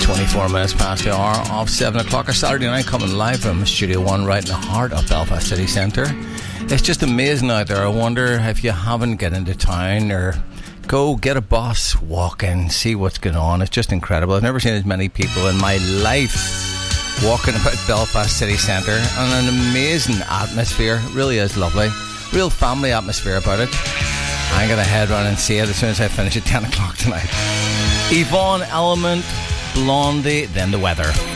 24 minutes past the hour of 7 o'clock. A Saturday night coming live from Studio One right in the heart of Belfast City Centre. It's just amazing out there. I wonder if you haven't get into town or go get a bus, walk in, see what's going on. It's just incredible. I've never seen as many people in my life walking about Belfast City Centre, and an amazing atmosphere. It really is lovely. Real family atmosphere about it. I'm going to head round and see it as soon as I finish at 10 o'clock tonight. Yvonne, Element, Blondie, then the weather.